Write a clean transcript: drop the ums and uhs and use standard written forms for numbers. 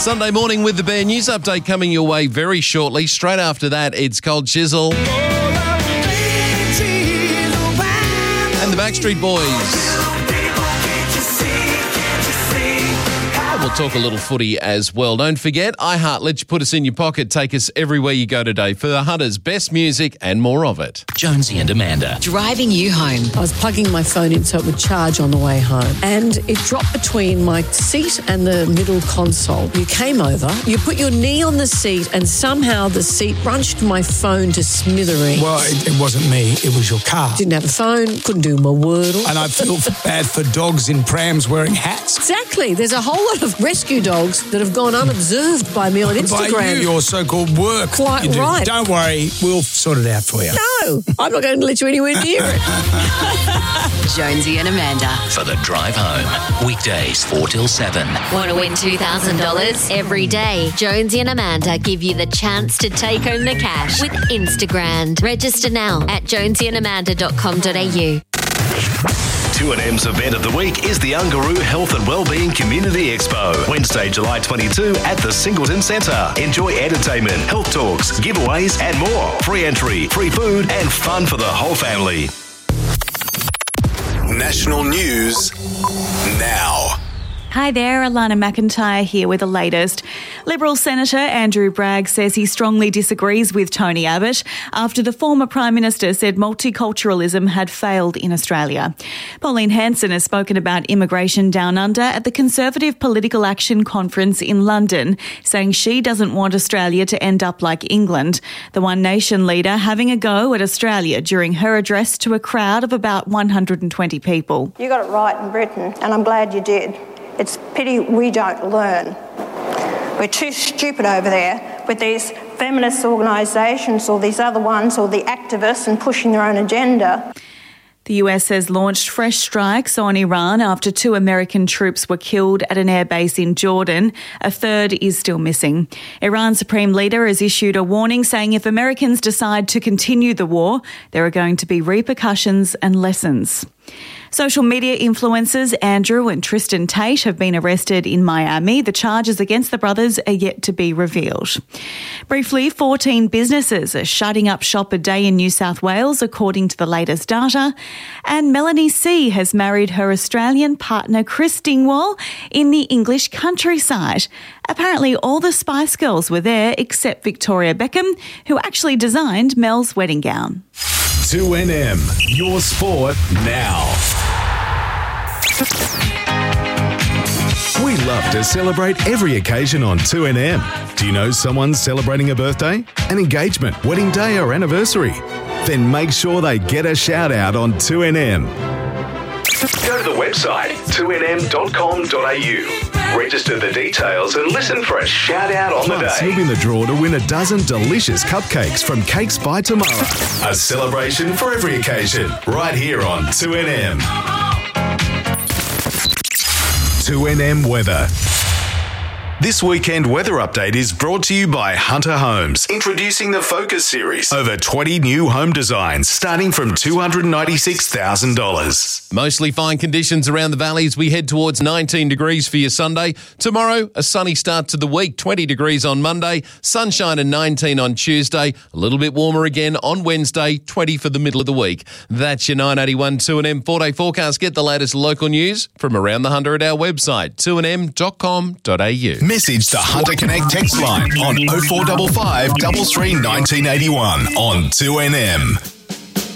Sunday morning with the Bear News Update coming your way very shortly. Straight after that, it's Cold Chisel and the Backstreet Boys. We'll talk a little footy as well. Don't forget, iHeart lets you put us in your pocket. Take us everywhere you go today for the Hunter's best music and more of it. Jonesy and Amanda. Driving you home. I was plugging my phone in so it would charge on the way home. And it dropped between my seat and the middle console. You came over, you put your knee on the seat, and somehow the seat crunched my phone to smithereens. Well, it wasn't me, it was your car. Didn't have a phone, couldn't do my Wordle. And I feel bad for dogs in prams wearing hats. Exactly. There's a whole lot of rescue dogs that have gone unobserved by me on Instagram. By your so-called work. Quite right. Don't worry, we'll sort it out for you. No, I'm not going to let you anywhere near it. Jonesy and Amanda. For the drive home. Weekdays 4 till 7. Want to win $2,000 every day? Jonesy and Amanda give you the chance to take home the cash with Instagram. Register now at jonesyandamanda.com.au. 2NM's event of the week is the Ungaroo Health and Wellbeing Community Expo. Wednesday, July 22 at the Singleton Centre. Enjoy entertainment, health talks, giveaways and more. Free entry, free food and fun for the whole family. National news now. Hi there, Alana McIntyre here with the latest. Liberal Senator Andrew Bragg says he strongly disagrees with Tony Abbott after the former Prime Minister said multiculturalism had failed in Australia. Pauline Hanson has spoken about immigration down under at the Conservative Political Action Conference in London, saying she doesn't want Australia to end up like England. The One Nation leader having a go at Australia during her address to a crowd of about 120 people. You got it right in Britain, and I'm glad you did. It's pity we don't learn. We're too stupid over there with these feminist organisations or these other ones or the activists and pushing their own agenda. The US has launched fresh strikes on Iran after 2 American troops were killed at an airbase in Jordan. A third is still missing. Iran's supreme leader has issued a warning saying if Americans decide to continue the war, there are going to be repercussions and lessons. Social media influencers Andrew and Tristan Tate have been arrested in Miami. The charges against the brothers are yet to be revealed. Briefly, 14 businesses are shutting up shop a day in New South Wales, according to the latest data. And Melanie C has married her Australian partner Chris Dingwall in the English countryside. Apparently, all the Spice Girls were there except Victoria Beckham, who actually designed Mel's wedding gown. 2NM, your sport now. We love to celebrate every occasion on 2NM. Do you know someone's celebrating a birthday, an engagement, wedding day or anniversary? Then make sure they get a shout out on 2NM. Go to the website 2nm.com.au. Register the details and listen for a shout out on the day. You'll be in the draw to win a dozen delicious cupcakes from Cakes by Tomorrow. A celebration for every occasion, right here on 2NM. 2NM Weather. This weekend weather update is brought to you by Hunter Homes. Introducing the Focus Series. Over 20 new home designs starting from $296,000. Mostly fine conditions around the valley as we head towards 19 degrees for your Sunday. Tomorrow, a sunny start to the week, 20 degrees on Monday, sunshine and 19 on Tuesday, a little bit warmer again on Wednesday, 20 for the middle of the week. That's your 981 2NM 4-day forecast. Get the latest local news from around the Hunter at our website, 2nm.com.au. Message the Hunter Connect text line on 0455 33 1981 on 2NM.